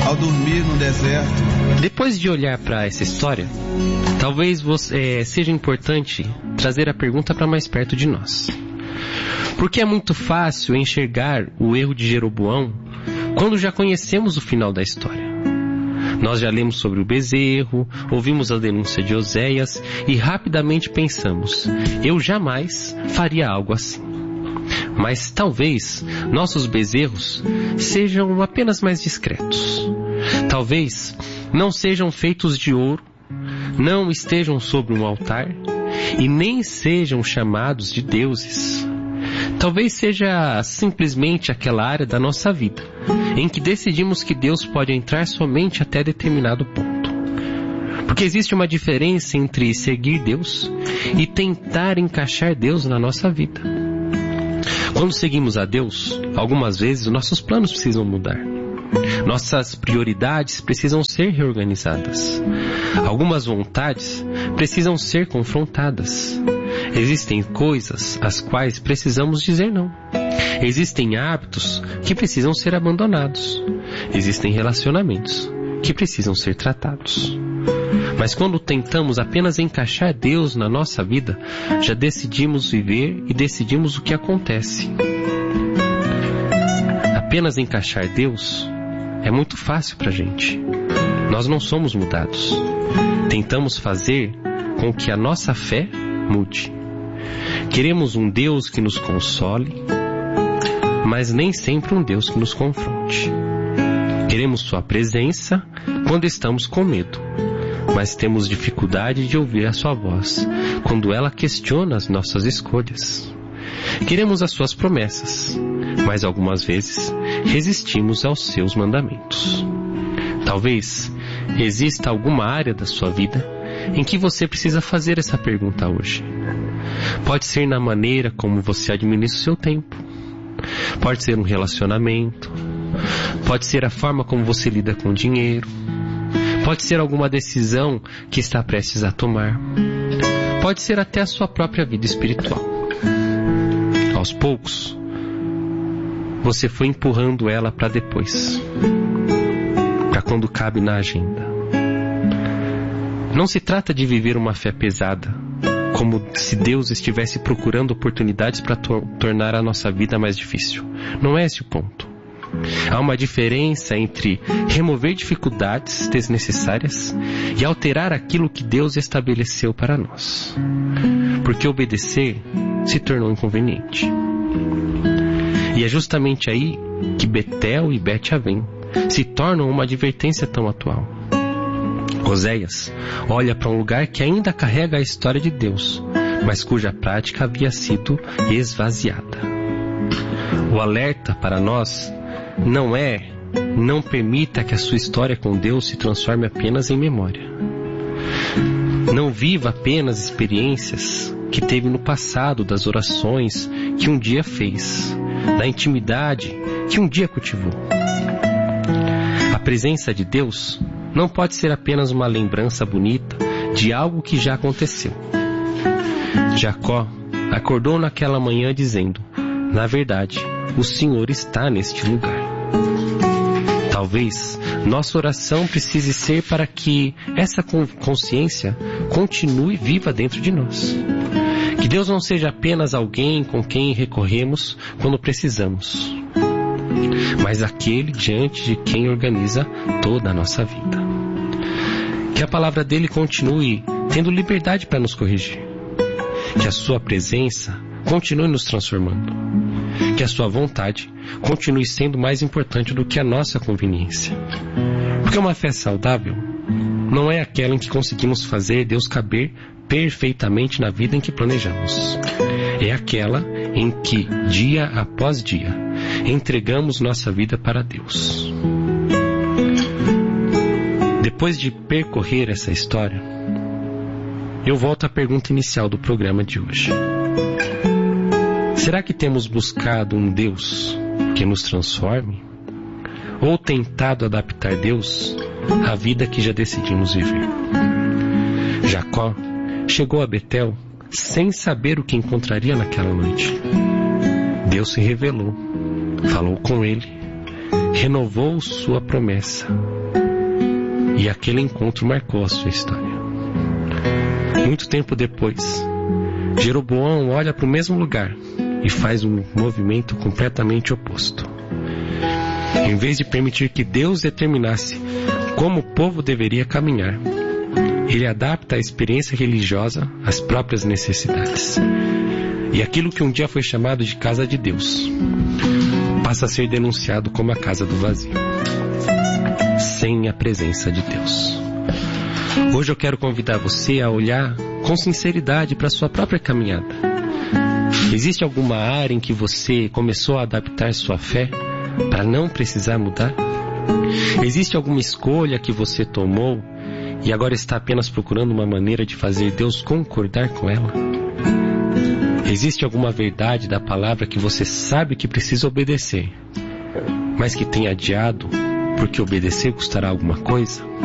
ao dormir no deserto. Depois de olhar para essa história, talvez seja importante trazer a pergunta para mais perto de nós. Porque é muito fácil enxergar o erro de Jeroboão quando já conhecemos o final da história. Nós já lemos sobre o bezerro, ouvimos a denúncia de Oséias e rapidamente pensamos: eu jamais faria algo assim. Mas talvez nossos bezerros sejam apenas mais discretos. Talvez não sejam feitos de ouro, não estejam sobre um altar e nem sejam chamados de deuses. Talvez seja simplesmente aquela área da nossa vida em que decidimos que Deus pode entrar somente até determinado ponto. Porque existe uma diferença entre seguir Deus e tentar encaixar Deus na nossa vida. Quando seguimos a Deus, algumas vezes os nossos planos precisam mudar. Nossas prioridades precisam ser reorganizadas. Algumas vontades precisam ser confrontadas. Existem coisas às quais precisamos dizer não. Existem hábitos que precisam ser abandonados. Existem relacionamentos que precisam ser tratados. Mas quando tentamos apenas encaixar Deus na nossa vida, já decidimos viver e decidimos o que acontece. Apenas encaixar Deus é muito fácil pra gente. Nós não somos mudados. Tentamos fazer com que a nossa fé mude. Queremos um Deus que nos console, mas nem sempre um Deus que nos confronte. Queremos sua presença quando estamos com medo, mas temos dificuldade de ouvir a sua voz quando ela questiona as nossas escolhas. Queremos as suas promessas, mas algumas vezes resistimos aos seus mandamentos. Talvez exista alguma área da sua vida em que você precisa fazer essa pergunta hoje. Pode ser na maneira como você administra o seu tempo. Pode ser um relacionamento. Pode ser a forma como você lida com o dinheiro. Pode ser alguma decisão que está prestes a tomar. Pode ser até a sua própria vida espiritual. Aos poucos, você foi empurrando ela para depois, para quando cabe na agenda. Não se trata de viver uma fé pesada, como se Deus estivesse procurando oportunidades para tornar a nossa vida mais difícil. Não é esse o ponto. Há uma diferença entre remover dificuldades desnecessárias e alterar aquilo que Deus estabeleceu para nós. Porque obedecer se tornou inconveniente. E é justamente aí que Betel e Bet-Avém se tornam uma advertência tão atual. Oséias olha para um lugar que ainda carrega a história de Deus, mas cuja prática havia sido esvaziada. O alerta para nós não permita que a sua história com Deus se transforme apenas em memória. Não viva apenas experiências que teve no passado, das orações que um dia fez, da intimidade que um dia cultivou. A presença de Deus não pode ser apenas uma lembrança bonita de algo que já aconteceu. Jacó acordou naquela manhã dizendo: na verdade, o Senhor está neste lugar. Talvez nossa oração precise ser para que essa consciência continue viva dentro de nós. Que Deus não seja apenas alguém com quem recorremos quando precisamos, mas aquele diante de quem organiza toda a nossa vida. Que a palavra dele continue tendo liberdade para nos corrigir. Que a sua presença continue nos transformando. Que a sua vontade continue sendo mais importante do que a nossa conveniência. Porque uma fé saudável não é aquela em que conseguimos fazer Deus caber perfeitamente na vida em que planejamos. É aquela em que, dia após dia, entregamos nossa vida para Deus. Depois de percorrer essa história, eu volto à pergunta inicial do programa de hoje. Será que temos buscado um Deus que nos transforme? Ou tentado adaptar Deus à vida que já decidimos viver? Jacó chegou a Betel sem saber o que encontraria naquela noite. Deus se revelou, falou com ele, renovou sua promessa. E aquele encontro marcou a sua história. Muito tempo depois, Jeroboão olha para o mesmo lugar e faz um movimento completamente oposto. Em vez de permitir que Deus determinasse como o povo deveria caminhar, ele adapta a experiência religiosa às próprias necessidades. E aquilo que um dia foi chamado de casa de Deus passa a ser denunciado como a casa do vazio, sem a presença de Deus. Hoje eu quero convidar você a olhar com sinceridade para a sua própria caminhada. Existe alguma área em que você começou a adaptar sua fé para não precisar mudar? Existe alguma escolha que você tomou e agora está apenas procurando uma maneira de fazer Deus concordar com ela? Existe alguma verdade da palavra que você sabe que precisa obedecer, mas que tem adiado porque obedecer custará alguma coisa?